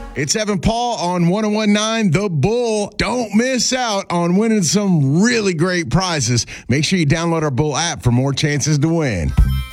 It's Evan Paul on 101.9 The Bull. Don't miss out on winning some really great prizes. Make sure you download our Bull app for more chances to win.